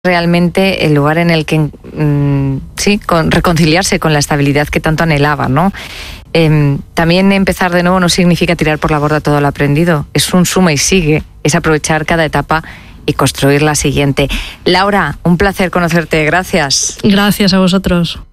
realmente el lugar en el que reconciliarse con la estabilidad que tanto anhelaba, ¿no? También empezar de nuevo no significa tirar por la borda todo lo aprendido, es un suma y sigue, es aprovechar cada etapa y construir la siguiente. Laura, un placer conocerte, gracias. Gracias a vosotros.